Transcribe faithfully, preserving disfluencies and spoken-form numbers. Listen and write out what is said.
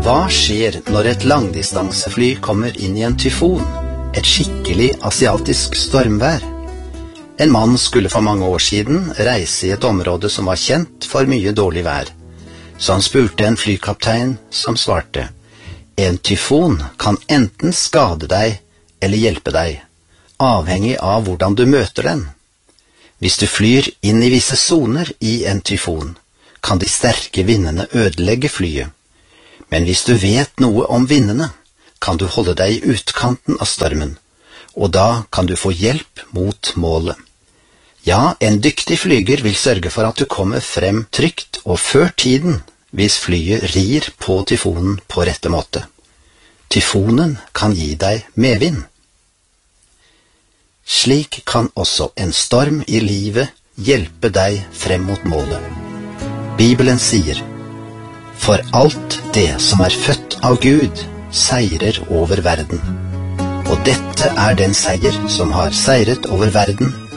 Hva skjer når et langdistansefly kommer inn i en tyfon, et skikkelig asiatisk stormvær? En mann skulle for mange år siden reise i et område som var kjent for mye dårlig vær. Så han spurte en flykaptein som svarte: en tyfon kan enten skade deg eller hjelpe deg, avhengig av hvordan du møter den. Hvis du flyr inn i visse soner i en tyfon, kan de sterke vindene ødelegge flyet. Men hvis du vet noe om vindene, kan du holde deg i utkanten av stormen, og da kan du få hjelp mot målet. Ja, en dyktig flyger vil sørge for at du kommer frem trygt og før tiden, hvis flyet rir på tyfonen på rette måte. Tyfonen kan gi deg medvind. Slik kan også en storm i livet hjelpe deg frem mot målet. Bibelen sier: for alt det som er født av Gud, seirer over verden. Og dette er den seier som har seiret over verden,